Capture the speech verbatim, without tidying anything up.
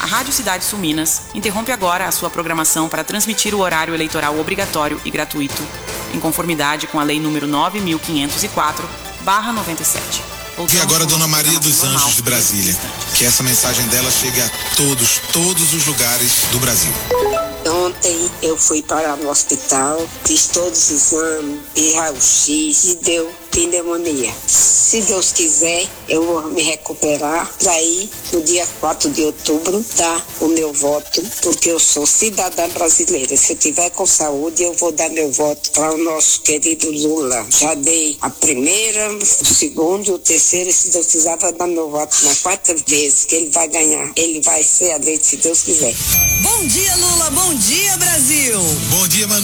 Rádio Cidade Sul Minas interrompe agora a sua programação para transmitir o horário eleitoral obrigatório e gratuito, em conformidade com a Lei número nove mil quinhentos e quatro barra noventa e sete. E agora Dona Maria dos Anjos de Brasília. Que essa mensagem dela chegue a todos, todos os lugares do Brasil. Ontem eu fui para o hospital, fiz todos os exames, fiz raio-x e deu pneumonia. Se Deus quiser, eu vou me recuperar para ir no dia quatro de outubro dar o meu voto, porque eu sou cidadã brasileira. Se eu tiver com saúde, eu vou dar meu voto para o nosso querido Lula. Já dei a primeira, o segundo, o terceiro, e se Deus quiser, vai dar meu voto na quarta vez, que ele vai ganhar. Ele vai ser eleito, se Deus quiser. Bom dia, Lula. Bom dia, Brasil. Bom dia, Manu.